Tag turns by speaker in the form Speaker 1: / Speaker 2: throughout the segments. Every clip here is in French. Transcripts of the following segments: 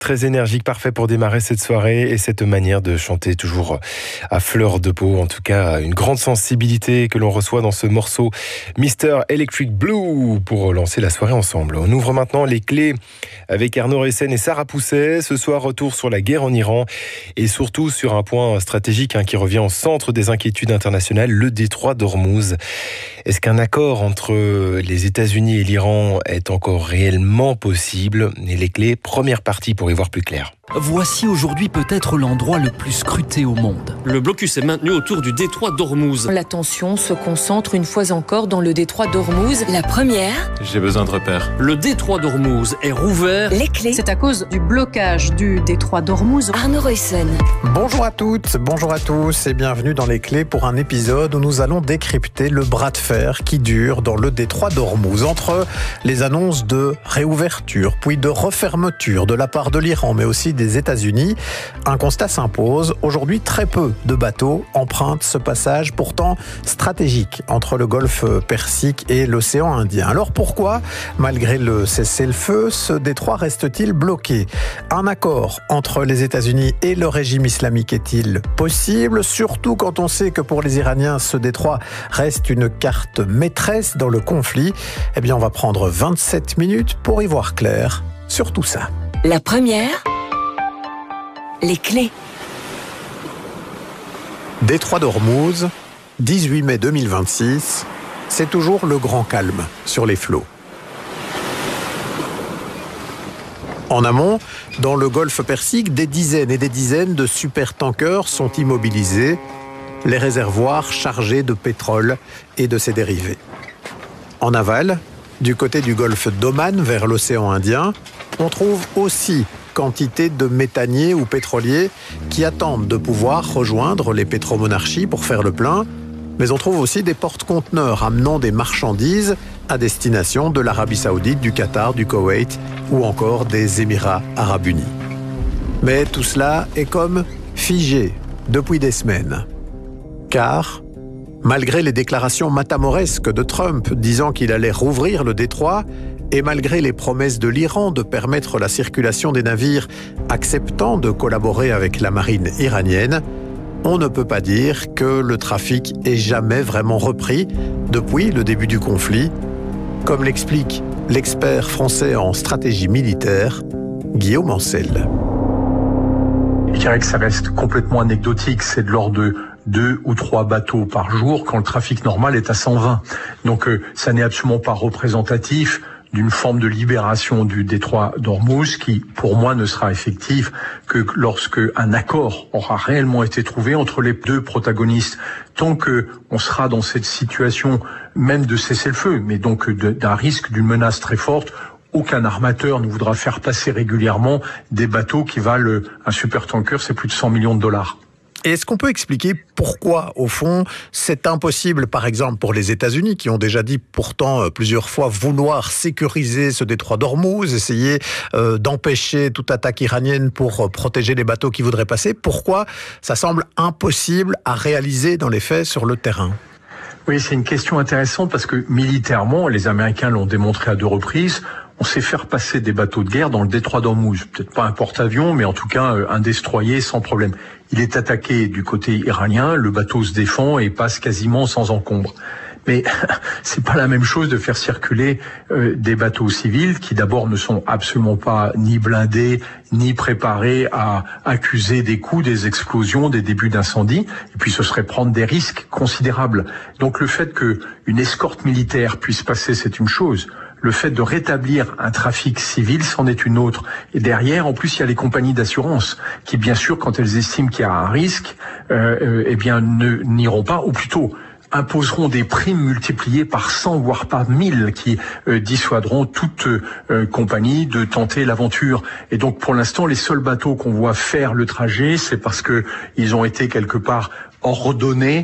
Speaker 1: Très énergique, parfait pour démarrer cette soirée et cette manière de chanter toujours à fleur de peau. En tout cas, une grande sensibilité que l'on reçoit dans ce morceau Mr. Electric Blue pour lancer la soirée ensemble. On ouvre maintenant les clés avec Arnaud Ressen et Sarah Pousset. Ce soir, retour sur la guerre en Iran et surtout sur un point stratégique qui revient au centre des inquiétudes internationales, le détroit d'Ormuz. Est-ce qu'un accord entre les États-Unis et l'Iran est encore réellement possible? Et les clés, première partie pour y voir plus clair.
Speaker 2: Voici aujourd'hui peut-être l'endroit le plus scruté au monde.
Speaker 3: Le blocus est maintenu autour du détroit d'Ormuz.
Speaker 4: La tension se concentre une fois encore dans le détroit d'Ormuz. La première.
Speaker 5: J'ai besoin de repères.
Speaker 3: Le détroit d'Ormuz est rouvert.
Speaker 4: Les clés.
Speaker 6: C'est à cause du blocage du détroit d'Ormuz.
Speaker 4: Arnaud Ressen.
Speaker 7: Bonjour à toutes, bonjour à tous et bienvenue dans les clés pour un épisode où nous allons décrypter le bras de fer qui dure dans le détroit d'Ormuz entre les annonces de réouverture puis de refermeture de la part de l'Iran mais aussi des États-Unis. Un constat s'impose. Aujourd'hui, très peu de bateaux empruntent ce passage pourtant stratégique entre le golfe Persique et l'océan Indien. Alors pourquoi, malgré le cessez-le-feu, ce détroit reste-t-il bloqué? Un accord entre les États-Unis et le régime islamique est-il possible? Surtout quand on sait que pour les Iraniens, ce détroit reste une carte maîtresse dans le conflit. Eh bien, on va prendre 27 minutes pour y voir clair sur tout ça.
Speaker 4: La première. Les clés.
Speaker 7: Détroit d'Ormuz, 18 mai 2026, c'est toujours le grand calme sur les flots. En amont, dans le golfe Persique, des dizaines et des dizaines de supertankers sont immobilisés, les réservoirs chargés de pétrole et de ses dérivés. En aval, du côté du golfe d'Oman vers l'océan Indien, on trouve aussi quantité de méthaniers ou pétroliers qui attendent de pouvoir rejoindre les pétromonarchies pour faire le plein. Mais on trouve aussi des porte-conteneurs amenant des marchandises à destination de l'Arabie Saoudite, du Qatar, du Koweït ou encore des Émirats Arabes Unis. Mais tout cela est comme figé depuis des semaines. Car, malgré les déclarations matamoresques de Trump disant qu'il allait rouvrir le détroit, et malgré les promesses de l'Iran de permettre la circulation des navires acceptant de collaborer avec la marine iranienne, on ne peut pas dire que le trafic ait jamais vraiment repris depuis le début du conflit, comme l'explique l'expert français en stratégie militaire, Guillaume Ancel.
Speaker 8: Je dirais que ça reste complètement anecdotique, c'est de l'ordre de 2 ou 3 bateaux par jour quand le trafic normal est à 120. Donc ça n'est absolument pas représentatif d'une forme de libération du détroit d'Ormuz qui, pour moi, ne sera effectif que lorsque un accord aura réellement été trouvé entre les deux protagonistes. Tant que on sera dans cette situation même de cessez-le-feu, mais donc d'un risque, d'une menace très forte, aucun armateur ne voudra faire passer régulièrement des bateaux qui valent, un supertanker, c'est plus de 100 millions de dollars.
Speaker 7: Et est-ce qu'on peut expliquer pourquoi, au fond, c'est impossible, par exemple, pour les États-Unis, qui ont déjà dit pourtant plusieurs fois vouloir sécuriser ce détroit d'Ormuz, essayer d'empêcher toute attaque iranienne pour protéger les bateaux qui voudraient passer, pourquoi ça semble impossible à réaliser dans les faits sur le terrain?
Speaker 8: Oui, c'est une question intéressante parce que militairement, les Américains l'ont démontré à 2 reprises, on sait faire passer des bateaux de guerre dans le détroit d'Ormuz. Peut-être pas un porte-avions, mais en tout cas un destroyer sans problème. Il est attaqué du côté iranien, le bateau se défend et passe quasiment sans encombre. Mais c'est pas la même chose de faire circuler des bateaux civils qui d'abord ne sont absolument pas ni blindés, ni préparés à accuser des coups, des explosions, des débuts d'incendie. Et puis ce serait prendre des risques considérables. Donc le fait qu'une escorte militaire puisse passer, c'est une chose. Le fait de rétablir un trafic civil, c'en est une autre. Et derrière, en plus, il y a les compagnies d'assurance qui, bien sûr, quand elles estiment qu'il y a un risque, eh bien, n'iront pas, ou plutôt imposeront des primes multipliées par 100 voire par 1000 qui dissuaderont toute compagnie de tenter l'aventure. Et donc pour l'instant, les seuls bateaux qu'on voit faire le trajet, c'est parce que ils ont été quelque part ordonnés,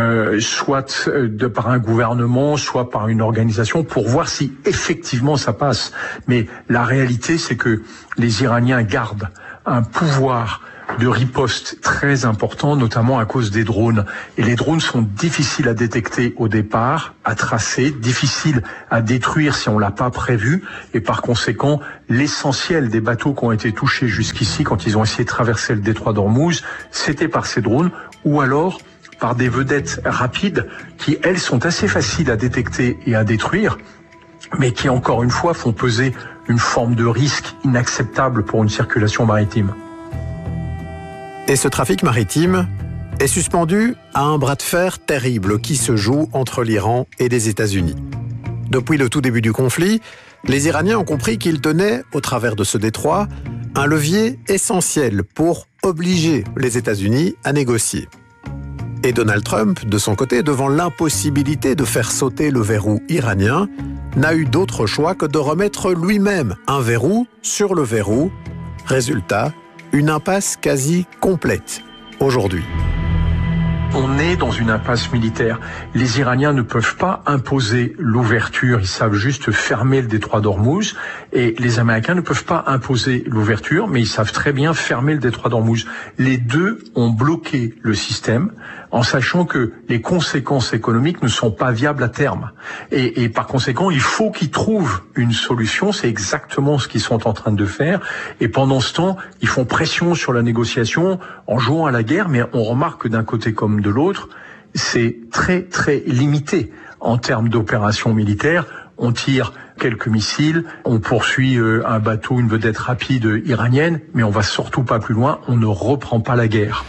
Speaker 8: soit par un gouvernement, soit par une organisation, pour voir si effectivement ça passe. Mais la réalité, c'est que les Iraniens gardent un pouvoir de riposte très important, notamment à cause des drones. Et les drones sont difficiles à détecter au départ, à tracer, difficiles à détruire si on l'a pas prévu. Et par conséquent, l'essentiel des bateaux qui ont été touchés jusqu'ici, quand ils ont essayé de traverser le détroit d'Ormuz, c'était par ces drones, ou alors par des vedettes rapides qui, elles, sont assez faciles à détecter et à détruire, mais qui, encore une fois, font peser une forme de risque inacceptable pour une circulation maritime.
Speaker 7: Et ce trafic maritime est suspendu à un bras de fer terrible qui se joue entre l'Iran et les États-Unis. Depuis le tout début du conflit, les Iraniens ont compris qu'ils tenaient, au travers de ce détroit, un levier essentiel pour obliger les États-Unis à négocier. Et Donald Trump, de son côté, devant l'impossibilité de faire sauter le verrou iranien, n'a eu d'autre choix que de remettre lui-même un verrou sur le verrou. Résultat, une impasse quasi complète aujourd'hui.
Speaker 8: On est dans une impasse militaire. Les Iraniens ne peuvent pas imposer l'ouverture, ils savent juste fermer le détroit d'Ormuz, et les Américains ne peuvent pas imposer l'ouverture, mais ils savent très bien fermer le détroit d'Ormuz. Les deux ont bloqué le système en sachant que les conséquences économiques ne sont pas viables à terme. Et par conséquent, il faut qu'ils trouvent une solution, c'est exactement ce qu'ils sont en train de faire, et pendant ce temps, ils font pression sur la négociation en jouant à la guerre, mais on remarque que d'un côté comme de l'autre, c'est très très limité en termes d'opérations militaires. On tire quelques missiles, on poursuit un bateau, une vedette rapide iranienne, mais on va surtout pas plus loin, on ne reprend pas la guerre.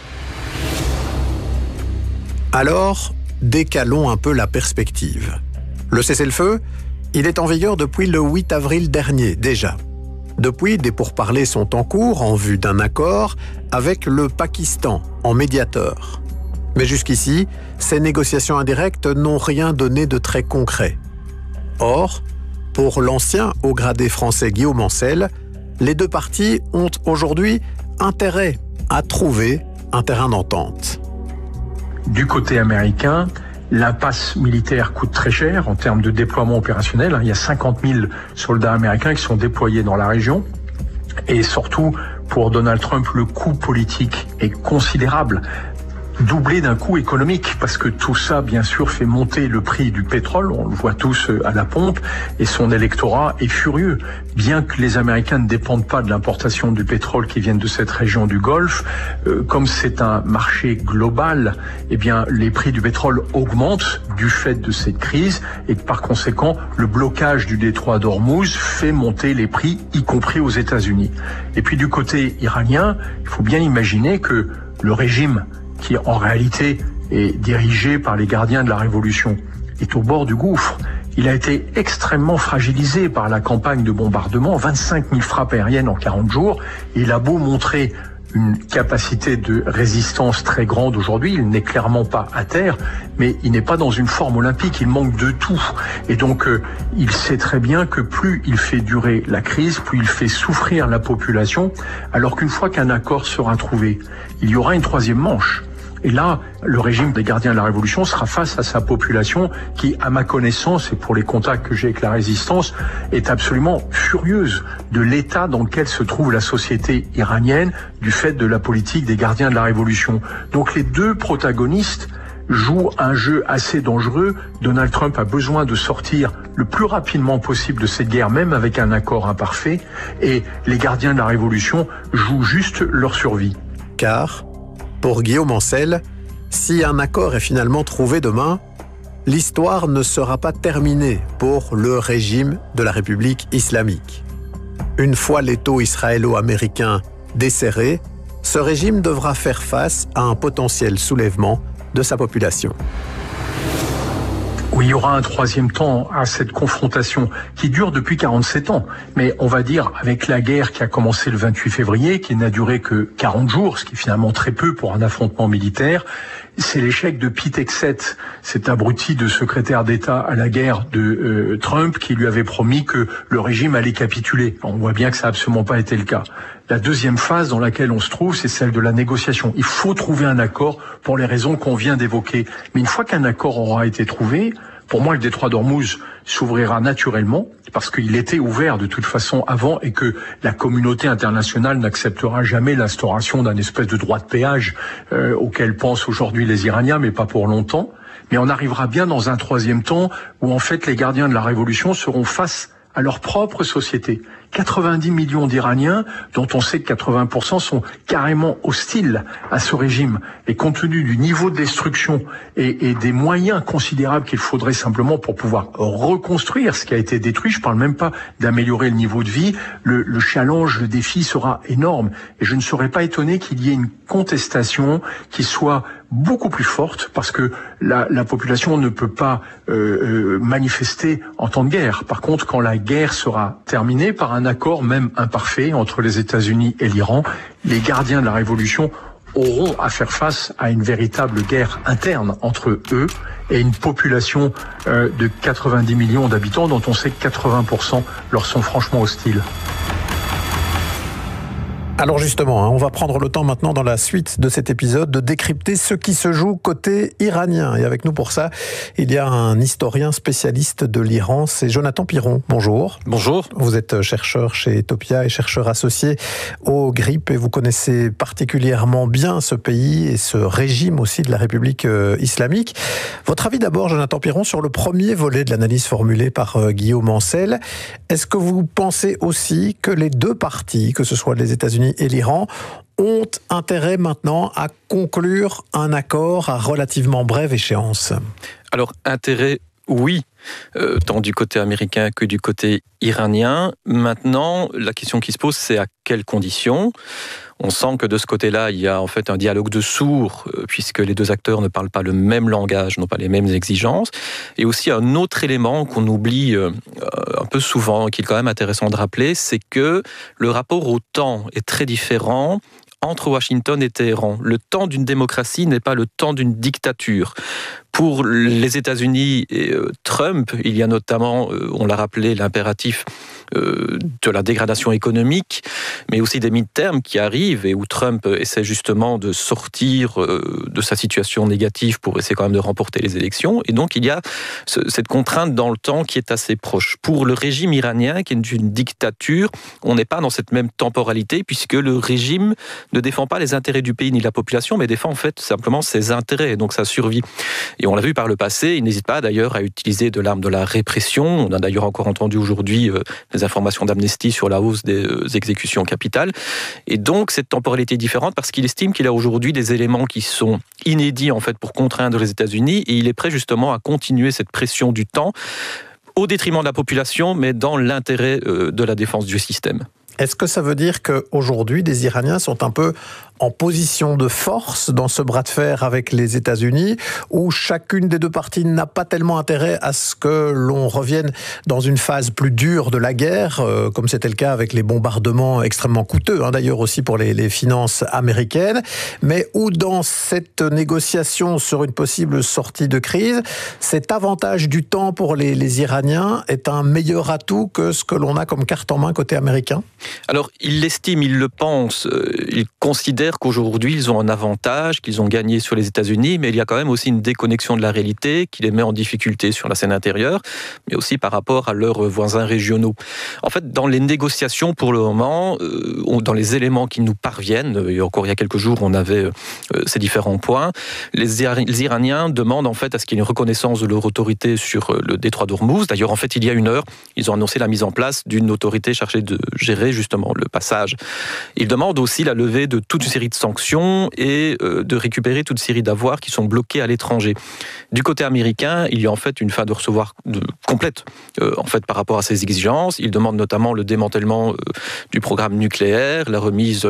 Speaker 7: Alors, décalons un peu la perspective. Le cessez-le-feu, il est en vigueur depuis le 8 avril dernier déjà. Depuis, des pourparlers sont en cours en vue d'un accord avec le Pakistan en médiateur. Mais jusqu'ici, ces négociations indirectes n'ont rien donné de très concret. Or, pour l'ancien haut gradé français Guillaume Ancel, les deux parties ont aujourd'hui intérêt à trouver un terrain d'entente.
Speaker 8: Du côté américain, l'impasse militaire coûte très cher en termes de déploiement opérationnel. Il y a 50 000 soldats américains qui sont déployés dans la région. Et surtout, pour Donald Trump, le coût politique est considérable, doublé d'un coût économique, parce que tout ça, bien sûr, fait monter le prix du pétrole, on le voit tous à la pompe, et son électorat est furieux. Bien que les Américains ne dépendent pas de l'importation du pétrole qui vient de cette région du Golfe, comme c'est un marché global, eh bien, les prix du pétrole augmentent du fait de cette crise, et par conséquent, le blocage du détroit d'Ormuz fait monter les prix, y compris aux États-Unis. Et puis du côté iranien, il faut bien imaginer que le régime qui en réalité est dirigé par les gardiens de la Révolution, est au bord du gouffre. Il a été extrêmement fragilisé par la campagne de bombardement, 25 000 frappes aériennes en 40 jours. Il a beau montrer une capacité de résistance très grande aujourd'hui, il n'est clairement pas à terre, mais il n'est pas dans une forme olympique, il manque de tout. Et donc, il sait très bien que plus il fait durer la crise, plus il fait souffrir la population, alors qu'une fois qu'un accord sera trouvé, il y aura une troisième manche. Et là, le régime des gardiens de la Révolution sera face à sa population qui, à ma connaissance et pour les contacts que j'ai avec la résistance, est absolument furieuse de l'état dans lequel se trouve la société iranienne du fait de la politique des gardiens de la Révolution. Donc les deux protagonistes jouent un jeu assez dangereux. Donald Trump a besoin de sortir le plus rapidement possible de cette guerre, même avec un accord imparfait, et les gardiens de la Révolution jouent juste leur survie.
Speaker 7: Car, pour Guillaume Ancel, si un accord est finalement trouvé demain, l'histoire ne sera pas terminée pour le régime de la République islamique. Une fois l'étau israélo-américain desserré, ce régime devra faire face à un potentiel soulèvement de sa population.
Speaker 8: Oui, il y aura un troisième temps à cette confrontation qui dure depuis 47 ans. Mais on va dire, avec la guerre qui a commencé le 28 février, qui n'a duré que 40 jours, ce qui est finalement très peu pour un affrontement militaire, c'est l'échec de Pete Hegseth, cet abruti de secrétaire d'État à la guerre de Trump, qui lui avait promis que le régime allait capituler. On voit bien que ça n'a absolument pas été le cas. La deuxième phase dans laquelle on se trouve, c'est celle de la négociation. Il faut trouver un accord pour les raisons qu'on vient d'évoquer. Mais une fois qu'un accord aura été trouvé, Pour moi, le détroit d'Ormuz s'ouvrira naturellement parce qu'il était ouvert de toute façon avant et que la communauté internationale n'acceptera jamais l'instauration d'un espèce de droit de péage auquel pensent aujourd'hui les Iraniens, mais pas pour longtemps. Mais on arrivera bien dans un troisième temps où en fait les gardiens de la révolution seront face à leur propre société. 90 millions d'Iraniens, dont on sait que 80% sont carrément hostiles à ce régime. Et compte tenu du niveau de destruction et des moyens considérables qu'il faudrait simplement pour pouvoir reconstruire ce qui a été détruit, je parle même pas d'améliorer le niveau de vie, le challenge, le défi sera énorme. Et je ne serais pas étonné qu'il y ait une contestation qui soit beaucoup plus forte parce que la population ne peut pas manifester en temps de guerre. Par contre, quand la guerre sera terminée par un accord, même imparfait, entre les États-Unis et l'Iran, les gardiens de la révolution auront à faire face à une véritable guerre interne entre eux et une population de 90 millions d'habitants dont on sait que 80% leur sont franchement hostiles.
Speaker 7: Alors justement, on va prendre le temps maintenant dans la suite de cet épisode de décrypter ce qui se joue côté iranien. Et avec nous pour ça, il y a un historien spécialiste de l'Iran, c'est Jonathan Piron. Bonjour.
Speaker 5: Bonjour.
Speaker 7: Vous êtes chercheur chez Topia et chercheur associé au GRIP et vous connaissez particulièrement bien ce pays et ce régime aussi de la République islamique. Votre avis d'abord, Jonathan Piron, sur le premier volet de l'analyse formulée par Guillaume Ancel. Est-ce que vous pensez aussi que les deux parties, que ce soit les États-Unis et l'Iran, ont intérêt maintenant à conclure un accord à relativement brève échéance?
Speaker 5: Alors, intérêt, oui, tant du côté américain que du côté iranien. Maintenant, la question qui se pose, c'est à quelles conditions ? On sent que de ce côté-là, il y a en fait un dialogue de sourds, puisque les deux acteurs ne parlent pas le même langage, n'ont pas les mêmes exigences. Et aussi un autre élément qu'on oublie un peu souvent, et qui est quand même intéressant de rappeler, c'est que le rapport au temps est très différent entre Washington et Téhéran. Le temps d'une démocratie n'est pas le temps d'une dictature. Pour les États-Unis et Trump, il y a notamment, on l'a rappelé, l'impératif de la dégradation économique, mais aussi des midterms qui arrivent et où Trump essaie justement de sortir de sa situation négative pour essayer quand même de remporter les élections. Et donc il y a cette contrainte dans le temps qui est assez proche. Pour le régime iranien, qui est une dictature, on n'est pas dans cette même temporalité puisque le régime ne défend pas les intérêts du pays ni de la population, mais défend en fait simplement ses intérêts et donc sa survie. Et on l'a vu par le passé, il n'hésite pas d'ailleurs à utiliser de l'arme de la répression. On a d'ailleurs encore entendu aujourd'hui des informations d'Amnesty sur la hausse des exécutions capitales. Et donc cette temporalité est différente parce qu'il estime qu'il a aujourd'hui des éléments qui sont inédits en fait pour contraindre les États-Unis et il est prêt justement à continuer cette pression du temps au détriment de la population, mais dans l'intérêt de la défense du système.
Speaker 7: Est-ce que ça veut dire qu'aujourd'hui, des Iraniens sont un peu en position de force dans ce bras de fer avec les États-Unis, où chacune des deux parties n'a pas tellement intérêt à ce que l'on revienne dans une phase plus dure de la guerre, comme c'était le cas avec les bombardements extrêmement coûteux, d'ailleurs aussi pour les finances américaines, mais où dans cette négociation sur une possible sortie de crise, cet avantage du temps pour les Iraniens est un meilleur atout que ce que l'on a comme carte en main côté américain ?
Speaker 5: Alors, il l'estime, il le pense, il considère qu'aujourd'hui, ils ont un avantage, qu'ils ont gagné sur les États-Unis, mais il y a quand même aussi une déconnexion de la réalité qui les met en difficulté sur la scène intérieure, mais aussi par rapport à leurs voisins régionaux. En fait, dans les négociations, pour le moment, dans les éléments qui nous parviennent, et encore il y a quelques jours, on avait ces différents points, les Iraniens demandent en fait à ce qu'il y ait une reconnaissance de leur autorité sur le détroit d'Ormuz. D'ailleurs, en fait, il y a une heure, ils ont annoncé la mise en place d'une autorité chargée de gérer justement le passage. Ils demandent aussi la levée de toute une série de sanctions et de récupérer toute une série d'avoirs qui sont bloqués à l'étranger. Du côté américain, il y a en fait une fin de recevoir complète en fait par rapport à ces exigences. Ils demandent notamment le démantèlement du programme nucléaire, la remise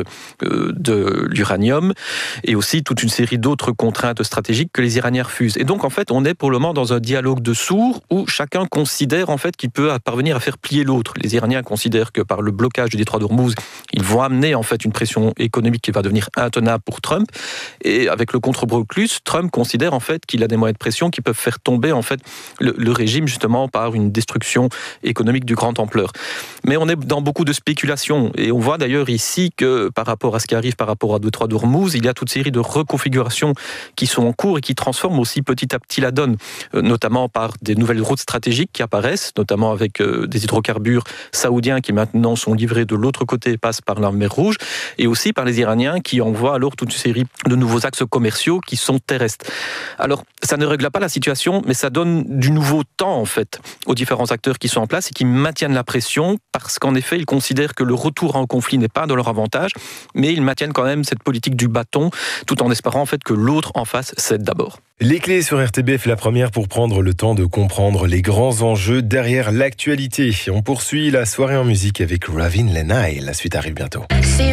Speaker 5: de l'uranium et aussi toute une série d'autres contraintes stratégiques que les Iraniens refusent. Et donc en fait, on est pour le moment dans un dialogue de sourds où chacun considère en fait qu'il peut parvenir à faire plier l'autre. Les Iraniens considèrent que par le blocage du détroit d'Ormuz, ils vont amener en fait une pression économique qui va devenir intenable pour Trump. Et avec le contre-blocus, Trump considère en fait qu'il a des moyens de pression qui peuvent faire tomber en fait le régime justement par une destruction économique de grande ampleur. Mais on est dans beaucoup de spéculations et on voit d'ailleurs ici que par rapport à ce qui arrive par rapport à détroit d'Ormuz, il y a toute série de reconfigurations qui sont en cours et qui transforment aussi petit à petit la donne, notamment par des nouvelles routes stratégiques qui apparaissent, notamment avec des hydrocarbures saoudiens qui maintenant sont livrés de l'autre côté et passent par la mer Rouge, et aussi par les Iraniens qui envoient alors toute une série de nouveaux axes commerciaux qui sont terrestres. Alors, ça ne règle pas la situation, mais ça donne du nouveau temps en fait aux différents acteurs qui sont en place et qui maintiennent la pression parce qu'en effet, ils considèrent que le retour en conflit n'est pas dans leur avantage, mais ils maintiennent quand même cette politique du bâton tout en espérant en fait que l'autre en face cède d'abord.
Speaker 1: Les clés sur RTBF, la première pour prendre le temps de comprendre les grands enjeux derrière l'actualité. On poursuit la soirée en musique avec Ravin Lenai. La suite arrive bientôt.